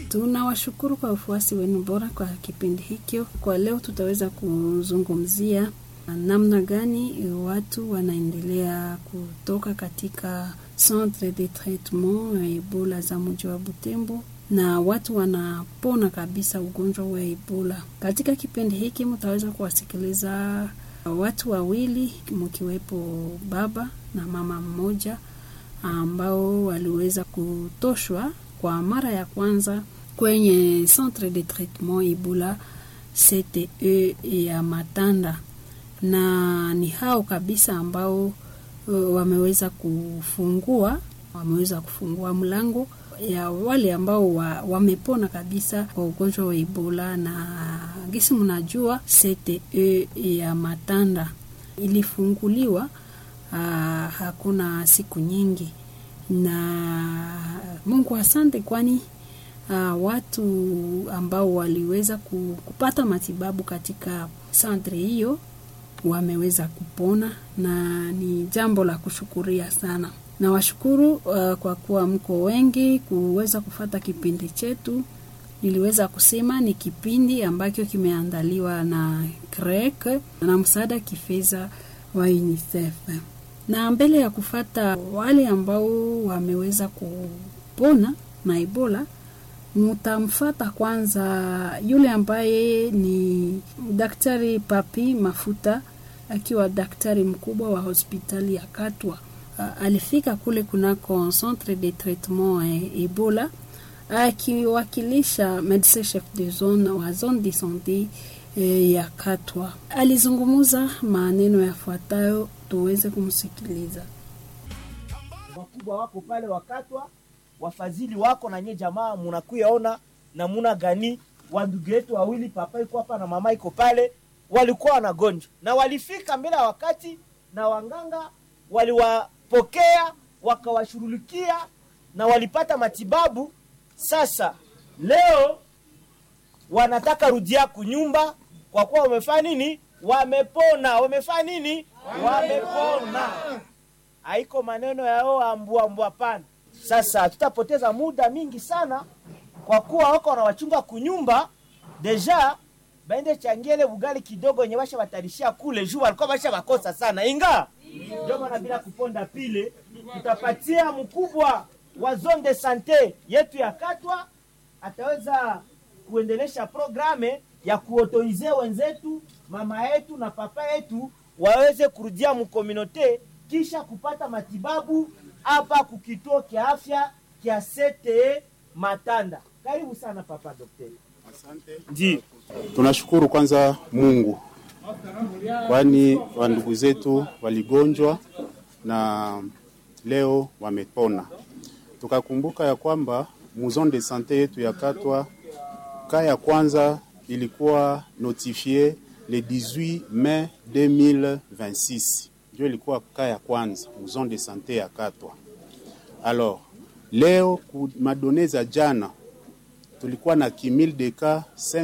Tunawashukuru kwa ufuasi wenu bora kwa kipindi hikyo. Kwa leo tutaweza kuzungumzia namna gani watu wanaendelea kutoka katika centre de traitement ya Ebola za mji wa Butembo na watu wanapona kabisa ugonjwa wa Ebola. Katika kipindi hiki mtaweza kuwasikiliza watu wawili, mkiwepo baba na mama mmoja ambao waliweza kutoshwa kwa mara ya kwanza kwenye centre de traitement Ebola CTE ya Matanda, na ni hao kabisa ambao wameweza kufungua mlango ya wale ambao wamepona kabisa kwa ugonjwa wa Ebola. Na gisi mnajua CTE ya Matanda ilifunguliwa hakuna siku nyingi, na Mungu asante, kwani watu ambao waliweza kupata matibabu katika centre hiyo wameweza kupona, na ni jambo la kushukuria sana. Na washukuru kwa kuwa mko wengi kuweza kufata kipindi chetu. Niliweza kusema ni kipindi ambacho kimeandaliwa na CREC na msaada kifedha wa UNICEF. Na mbele ya kufata wale ambao wameweza kupona na Ebola, mutamfata kwanza yule ambaye ni Daktari Papi Mafuta, akiwa daktari mkubwa wa hospitali ya Katwa. Alifika kule kunako centre de traitement Ebola akiwakilisha médecin chef de zone wa zone de santé ya Katwa. Alizungumuza maneno yafuatayo, tuweze kumsikiliza. Wakubwa wako pale wakatwa, wafadhili wako na nye jamaa munakuyaona na muna gani, wandugu yetu wawili, papa iko hapa na mama iko pale, walikuwa wanagonjwa na walifika mbele wakati, na wanganga waliwapokea wakawashughulikia na walipata matibabu. Sasa leo wanataka rudia kunyumba kwa kuwa wamefanya nini? Wamepona. Wamefanya nini? Wamepona. Haiko maneno yao ambua pana. Sasa tutapoteza muda mingi sana kwa kuwa wako wanawachunga kunyumba. Deja baende changele bugali kidogo yenye washa watarishia kule juu walikuwa washa makosa sana. Inga ndio maana bila kuponda pile tutapatia mkubwa wa zone de santé yetu ya Katwa ataweza kuendelesha programe ya kuautorize wenzetu, mama yetu na papa yetu waweze kurudia mkominote kisha kupata matibabu hapa kukituo kia afya kia CTE Matanda. Karibu sana papa daktari. Asante. Tunashukuru kwanza Mungu, kwani wandugu zetu waligonjwa na leo wamepona. Tukakumbuka ya kwamba zone de santé yetu ya Katwa kaya kwanza ilikuwa notifié le 18 mai 2026. Ndio ilikuwa kaya kwanza zone de santé ya Katwa. Alors leo madonnées za jana tulikuwa na kimil de cas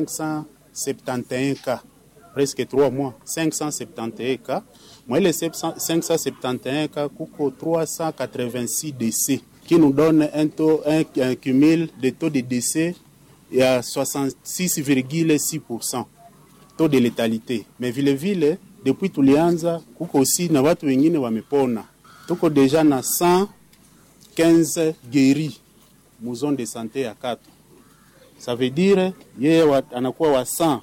571 cas, presque 3 mois 571 cas. Moi les 571 cas kuko 386 décès qui nous donne un cumul de taux de décès à 66,6% taux de létalité. Mais vile depuis tulianza kuko aussi na watu wengine wamepona. Tuko deja na 115 guéris mu zone de santé ya Katwa. Ça veut dire yeye anakuwa wa 100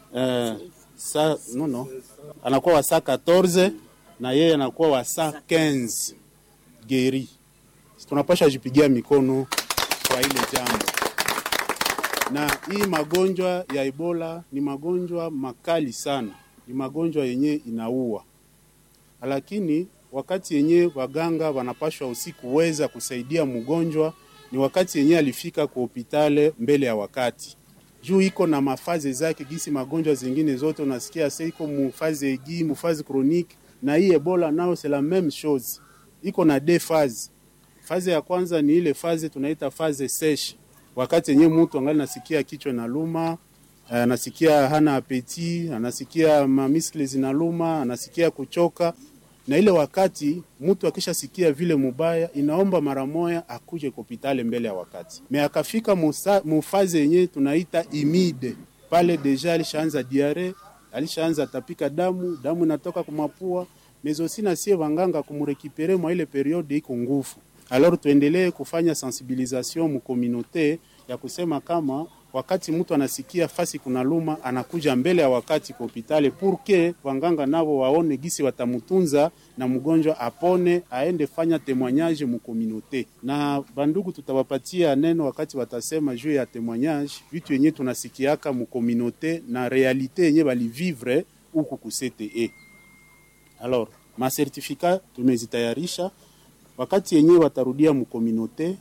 anakuwa wa 114 na yeye anakuwa wa 115 guéris. Tunapasha jipigia mikono kwa ile jambo. Na hii magonjwa ya Ebola ni magonjwa makali sana. Ni magonjwa yenye inaua. Lakini wakati yenye waganga wanapashwa usiku weza kusaidia mgonjwa ni wakati yenye alifika kwa hospitali mbele ya wakati. Juu iko na mafaze zake gisi magonjwa zingine zote unasikia sasa iko mufaze aiguë, mufaze chronique, na hii Ebola nao c'est la même chose. Iko na deux phases. Faze ya kwanza ni ile faze tunaita faze sèche. Wakati yenye mtu angali nasikia kichwa inaluma, anasikia hana apeti, anasikia mamiskle zinaluma, anasikia kuchoka. na ile wakati mtu akishasikia vile mubaya inaomba mara moja akuje hospitali mbele ya wakati. Akafika mufaze yenye tunaita imide. Pale deja alishaanza diare, alishaanza tapika damu inatoka kwa mapua. Mezosina sie wanganga kumurekipere mwa ile periode iko nguvu. Alors tuendelee kufanya sensibilisation mu communauté ya kusema kama wakati mtu anasikia fasi kuna luma anakuja mbele ya wakati kwa hospitali porque wanganga nao waone gisi watamutunza na mgonjwa apone aende fanya témoignage mu communauté. Na bandugu tutawapatia neno wakati watasema juu ya témoignage vitu yenye tunasikiaka mu communauté na realite yenye bali vivre huku ku CTE. Alors ma certificat tumezitayarisha wakati yenye watarudia mu communauté.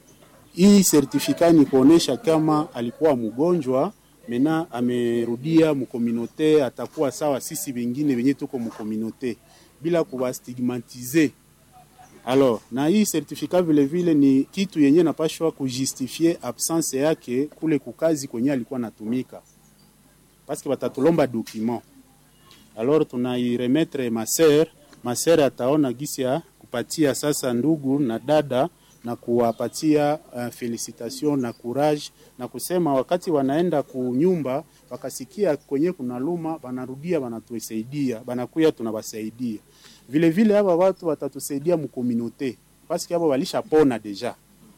Hii certificat ni kuonesha kama alikuwa mgonjwa mena amerudia mu communauté atakuwa sawa sisi wengine wenye tuko mu communauté bila kuwastigmatize. Alors na hii certificat vile vile ni kitu yenye napashwa kujustifier absence yake kule kukazi kwenye alikuwa natumika parce que batatulomba document. Alors tunairemettre ma sœur ataona gisi ya kupatia sasa ndugu na dada na kuwapatia felicitation na courage na kusema wakati wanaenda kunyumba wakasikia kwenye kuna luma banarudia banatusaidia banakuya tunawasaidia. Vile vile hapa watu watatusaidia mu communauté parce que hapa walishapona deja.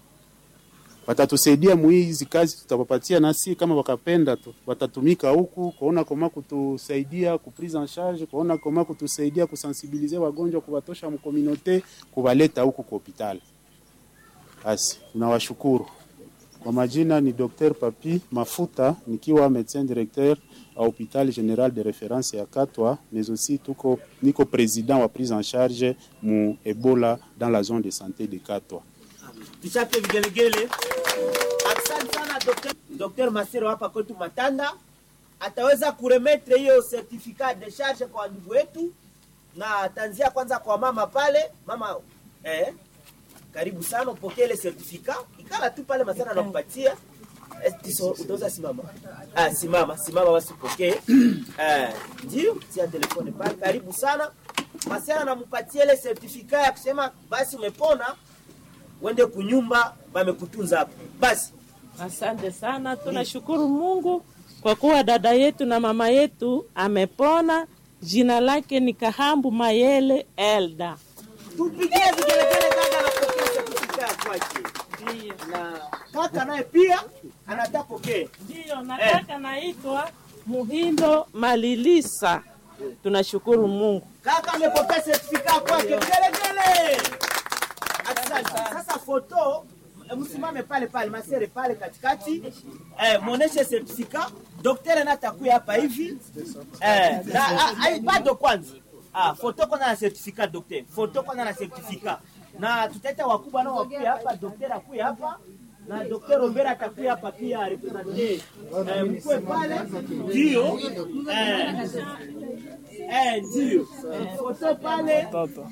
Watatusaidia muizi kazi tutawapatia nasi kama wakapenda tu watatumika huku kuona kama kutusaidia ku prise en charge, kuona kama kutusaidia kusensibiliser wagonjwa kuwatosha mu communauté kubaleta huku kwa hospitali. Basi tunawashukuru. Kwa majina ni Dr. Papi Mafuta nikiwa médecin directeur à hôpital général de référence ya Katwa, mais aussi niko président wa prise en charge mu Ebola dans la zone de santé de Katwa. Tuchape vigelegele. Asante sana Dr. Masero hapa kwetu Matanda. Ataweza kuremetre hiyo certificat de charge kwa ndugu wetu na atanzia kwanza kwa mama pale. Mama karibu sana upokee ile certificat. Ikala tu pale Masero anakupatia. Utaweza simama. Simama basi upokee. Ndio, tia telefone pale. Karibu sana. Masero anampatia ile certificat ya kusema basi umepona. Wende kunyumba wamekutunza hapo. Basi asante sana, tunashukuru Mungu kwa kuwa dada yetu na mama yetu amepona. Jina lake ni Kahambu Mayele Elda. Tupigie vigelegele dada na pokea certificate kwake. Ndio. Na kaka naye pia anataka pokea. Ndio, na kaka naitwa Muhindo Malilisa. Tunashukuru Mungu. Kaka amepokea certificate kwake. Vigelegele. Sasa foto msimame pale Masere pale katikati muoneshe certificat. Daktari anatakuya hapa hivi bado kwanza foto kwanza na certificat daktari, foto kwanza na certificat, na tutaita wakubwa nao wakuya hapa. Daktari akuya hapa na Dr. Robert atakuya hapa pia representer mkwe pale. Ndio ndio foto pale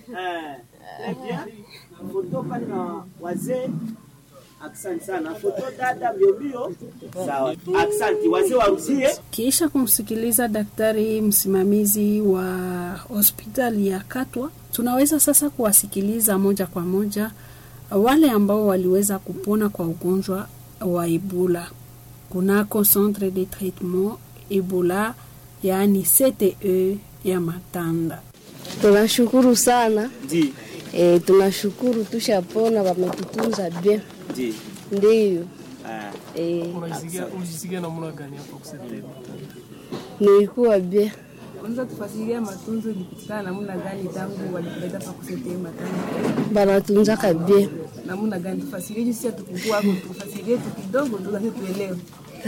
foto pale na wazee. Asante sana. Foto dada mbio. Sawa. Asante wazee waruzie. Kisha kumsikiliza daktari msimamizi wa hospitali ya Katwa, tunaweza sasa kuwasikiliza moja kwa moja wale ambao waliweza kupona kwa ugonjwa wa Ebola kunako centre de traitement Ebola yani CTE ya Matanda. Tunashukuru sana. Ndi. Tunashukuru tushapona, wametutunza bien. Ndi. Ndio. Unajisikia namna gani hapo kusaidia? Nilikuwa bien. Unaweza tufasiria matunzo ilipitikana namna gani tangu walipeleka pa kusaidia Matanda? Banatunza kabisa. Namna gani tufasirie sisi tukukua hapo, tufasirie tu kidogo tuanze tuelewe.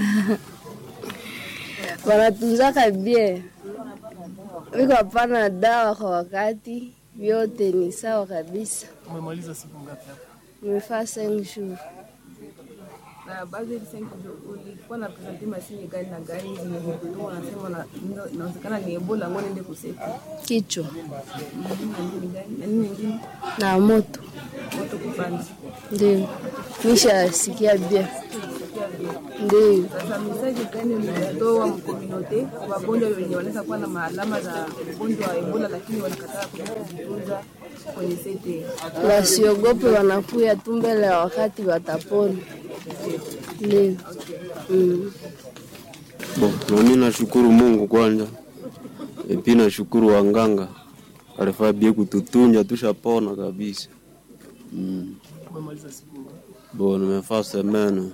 Banatunza kabisa. Wiko hapana dawa kwa wakati, vyote ni sawa kabisa. Umemaliza siku ngapi hapa? Nimefanya 5 jours. Na baadhi ya 5 jours ulikuwa na presenti mashine gani na gani zimekutoa, nasema inawezekana ni Ebola, ngone nende kuseti. Kichwa. Na nini nyingine? Na moto. Moto kupanda. Ndio. Nisha sikia bien. walipokea vile. Ndio. Sasa message gani mlitoa mkominote wagonjwa wenye wanaweza kuwa na maalama za ugonjwa wa Ebola lakini wanakataa kujitunza kwenye sete? Wasiogope, wanakuya tu mbele ya wakati watapona. Ndio. Na mimi nashukuru Mungu kwanza. Pia nashukuru wanganga. Alifabia kututunja tushapona kabisa. Nimefaa semene.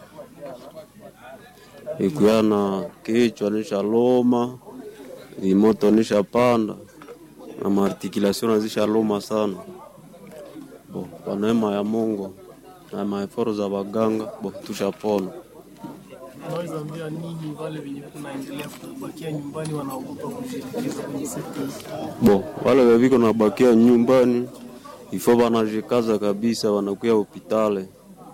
Ikuana kichwa nishaloma, moto nishapanda na maarticulation nazishaloma sana. Kwa neema ya Mungu na maeforo za waganga tushapona. Unaweza ambia nini wale wenye kunaendelea kubakia nyumbani wanaogopa kushirikisha kwenye sekta? Wale waviko nabakia nyumbani ifo wanajikaza kabisa, wanakuya hospitali.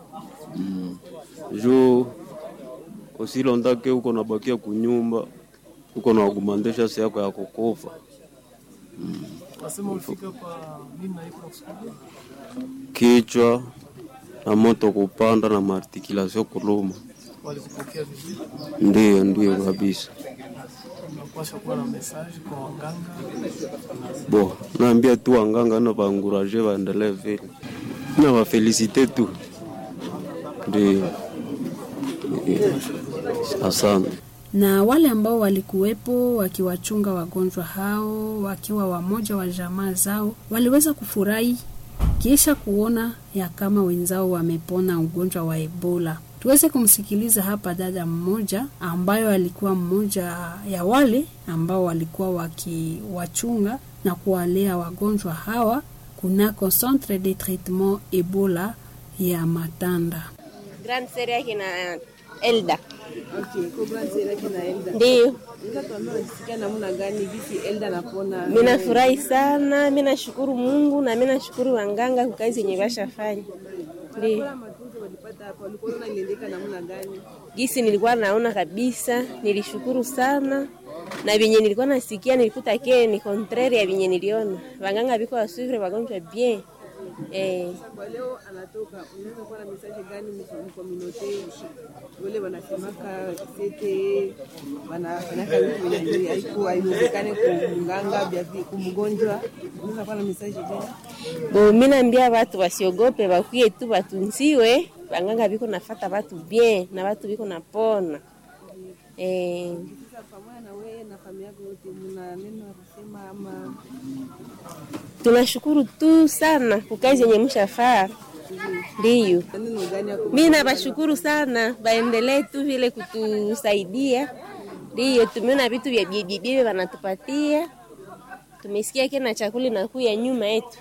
Juu usilo ndake huko nabakia kunyumba huko na kugumandesha siku yako ya kukufa. Nasema ulifika kwa nini na iko kusukulia? Kichwa na moto kupanda na maarticulation kuluma. Walikupokea vizuri? Ndio kabisa. Unapaswa kuwa na message kwa waganga. Naambia tu waganga na waencourage waendelee vile. Na wafelicite tu. Ndio. Asante. Na wale ambao walikuwepo wakiwachunga wagonjwa hao wakiwa wamoja wa jamaa zao waliweza kufurahi kisha kuona ya kama wenzao wamepona ugonjwa wa Ebola. Tuweze kumsikiliza hapa dada mmoja ambayo alikuwa mmoja ya wale ambao walikuwa wakiwachunga na kuwalea wagonjwa hawa kunako Centre de Traitement Ebola ya Matanda. Grand Seria yake na Elda. Okay, kwa Grand Seria yake na Elda. Ndio. Unaweza tuambia unasikia namna gani hivi Elda anapona? Mimi nafurahi sana, mimi nashukuru Mungu na mimi nashukuru waganga kwa kazi yenye washafanya. Ndio. Walipata hapo, walikuwa wanaendeka namna gani? Gisi nilikuwa naona kabisa, nilishukuru sana. Na venye nilikuwa nasikia nilikuta ke ni contraire ya venye niliona. Waganga biko wasuvre wagonjwa bien. Kwa leo anatoka, unaweza kuwa na message gani mkominote? Wale wanasemaka sete wanafanyaka vitu vingi haiwezekane kumganga kumgonjwa. Unaweza kuwa na message gani? Mimi naambia watu wasiogope, wakuye tu watunziwe. Waganga biko nafuata watu bien na watu biko napona. Sasa pamoja na wewe na familia yako yote mna neno la kusema ama? Tunashukuru tu sana kwa kazi yenye mshafaa. Ndio. Mimi nabashukuru sana, baendelee tu vile kutusaidia. Ndio, tumeona vitu vya bibi wanatupatia. Tumesikia kena chakula na kuya nyuma yetu.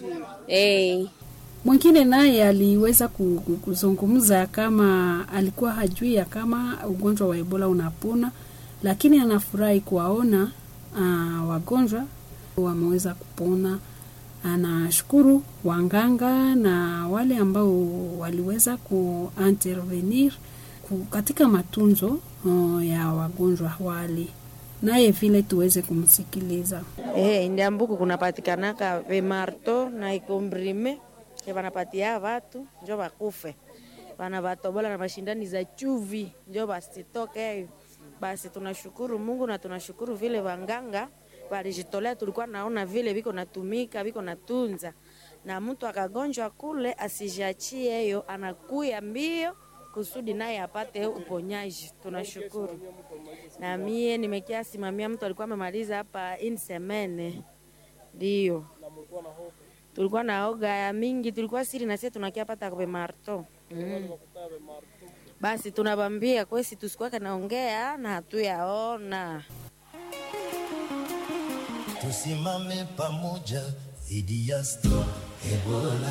Mwingine naye aliweza kuzungumza kama alikuwa hajui ya kama ugonjwa wa Ebola unapona, lakini anafurahi kuwaona wagonjwa wameweza kupona. Anashukuru waganga na wale ambao waliweza kuintervenir katika matunzo ya wagonjwa wale. Naye vile tuweze kumsikiliza. Ndiambuku kunapatikanaka vemarto na ikombrime wanapatia watu njo bakufe. Wanavatobola na mashindani za chuvi njo basitoke. Basi tunashukuru Mungu na tunashukuru vile waganga walijitolea. Tulikuwa naona vile viko natumika, viko natunza. Na mtu akagonjwa kule asijiachie hiyo, anakuya mbio kusudi naye apate uponyaji. Tunashukuru. Na mie nimekia simamia mtu alikuwa amemaliza hapa insemene. Ndio. Tulikuwa na hoga ya mingi, tulikuwa siri na sisi tunakia pata kwa marto. Basi tunabambia kwesi tusikuwa naongea na hatuyaona. Tusimame pamoja dhidi ya stop Ebola.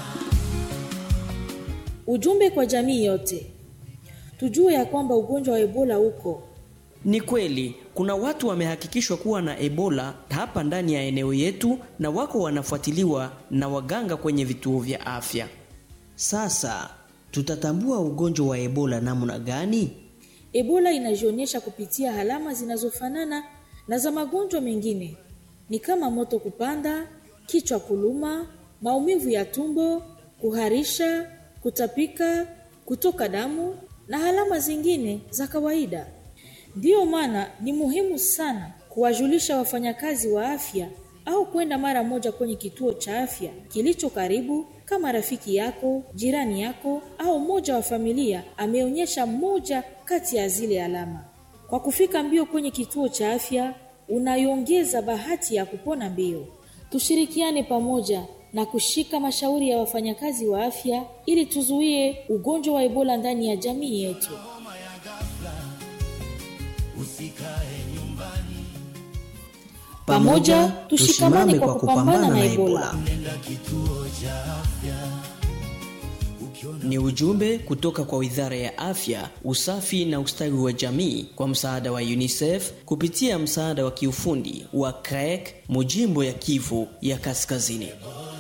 Ujumbe kwa jamii yote. Tujue ya kwamba ugonjwa wa Ebola uko. Ni kweli, kuna watu wamehakikishwa kuwa na Ebola hapa ndani ya eneo yetu na wako wanafuatiliwa na waganga kwenye vituo vya afya. Sasa, tutatambua ugonjwa wa Ebola namna gani? Ebola inajionyesha kupitia alama zinazofanana na za magonjwa mengine. Ni kama moto kupanda, kichwa kuluma, maumivu ya tumbo, kuharisha, kutapika, kutoka damu, na alama zingine za kawaida. Ndiyo maana ni muhimu sana kuwajulisha wafanyakazi wa afya au kwenda mara moja kwenye kituo cha afya kilicho karibu, kama rafiki yako, jirani yako au mmoja wa familia ameonyesha moja kati ya zile alama. Kwa kufika mbio kwenye kituo cha afya, unaiongeza bahati ya kupona mbio. Tushirikiane pamoja na kushika mashauri ya wafanyakazi wa afya ili tuzuie ugonjwa wa Ebola ndani ya jamii yetu. Pamoja tushikamane kwa kupambana na Ebola. Ni ujumbe kutoka kwa Wizara ya Afya, Usafi na Ustawi wa Jamii kwa msaada wa UNICEF kupitia msaada wa kiufundi wa CREC, Mujimbo ya Kivu ya Kaskazini.